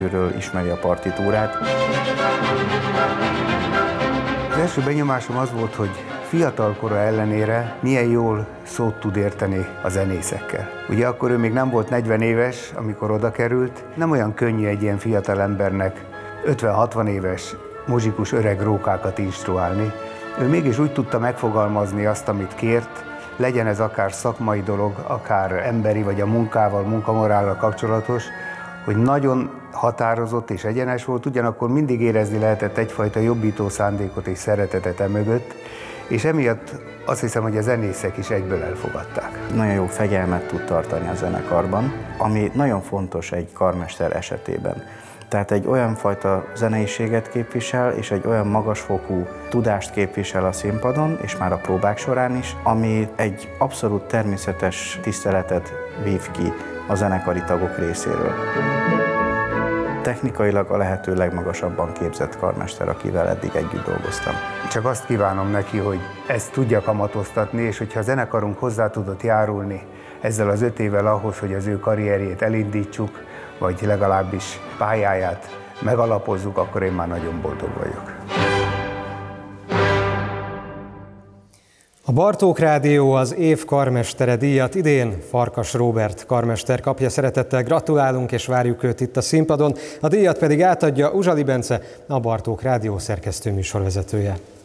Őről ismeri a partitúrát. Az első benyomásom az volt, hogy fiatalkora ellenére milyen jól szót tud érteni a zenészekkel. Ugye akkor ő még nem volt 40 éves, amikor oda került. Nem olyan könnyű egy ilyen fiatal embernek 50-60 éves muzsikus öreg rókákat instruálni. Ő mégis úgy tudta megfogalmazni azt, amit kért, legyen ez akár szakmai dolog, akár emberi, vagy a munkával, munkamorállal kapcsolatos, hogy nagyon határozott és egyenes volt, ugyanakkor mindig érezni lehetett egyfajta jobbító szándékot és szeretetet emögött, és emiatt azt hiszem, hogy a zenészek is egyből elfogadták. Nagyon jó fegyelmet tud tartani a zenekarban, ami nagyon fontos egy karmester esetében. Tehát egy olyan fajta zeneiséget képvisel, és egy olyan magasfokú tudást képvisel a színpadon, és már a próbák során is, ami egy abszolút természetes tiszteletet vív ki a zenekari tagok részéről. Technikailag a lehető legmagasabban képzett karmester, akivel eddig együtt dolgoztam. Csak azt kívánom neki, hogy ezt tudja kamatoztatni, és hogyha a zenekarunk hozzá tudott járulni ezzel az 5 évvel ahhoz, hogy az ő karrierjét elindítsuk, vagy legalábbis pályáját megalapozzuk, akkor én már nagyon boldog vagyok. A Bartók Rádió az év karmestere díjat idén Farkas Róbert karmester kapja. Szeretettel gratulálunk és várjuk őt itt a színpadon. A díjat pedig átadja Uzsali Bence, a Bartók Rádió szerkesztő műsorvezetője.